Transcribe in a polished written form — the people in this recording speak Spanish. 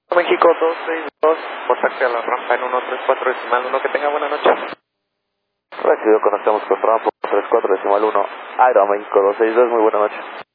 México 262, contacte a la rampa en 134.1, que tenga buena noche. Recibido, conectamos con rampa 34.1, Aeroméxico 262, muy buena noche.